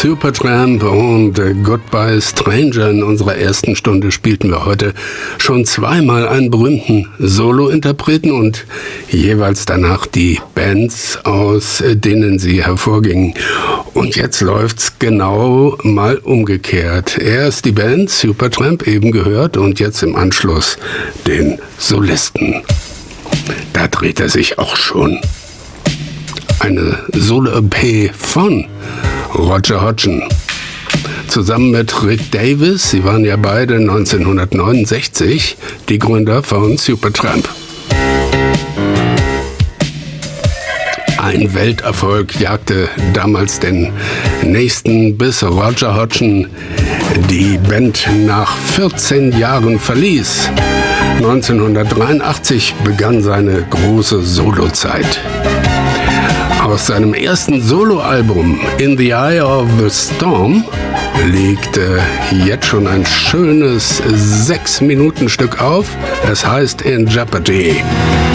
Supertramp und Goodbye Stranger. In unserer ersten Stunde spielten wir heute schon zweimal einen berühmten Solo-Interpreten und jeweils danach die Bands, aus denen sie hervorgingen. Und jetzt läuft's genau mal umgekehrt. Erst die Band Supertramp, eben gehört, und jetzt im Anschluss den Solisten. Da dreht er sich auch schon. Eine Solo-EP von Roger Hodgson. Zusammen mit Rick Davies, sie waren ja beide 1969 die Gründer von Supertramp. Ein Welterfolg jagte damals den nächsten, bis Roger Hodgson die Band nach 14 Jahren verließ. 1983 begann seine große Solozeit. Aus seinem ersten Soloalbum In the Eye of the Storm liegt jetzt schon ein schönes 6-Minuten-Stück auf. Es heißt In Jeopardy.